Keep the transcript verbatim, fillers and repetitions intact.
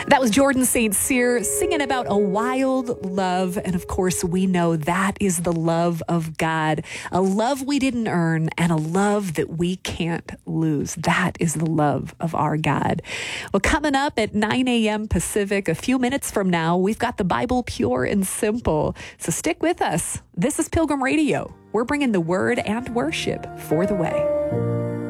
That was Jordan Saint Cyr singing about a wild love. And of course, we know that is the love of God, a love we didn't earn and a love that we can't lose. That is the love of our God. Well, coming up at nine a.m. Pacific, a few minutes from now, we've got the Bible Pure and Simple. So stick with us. This is Pilgrim Radio. We're bringing the word and worship for the way.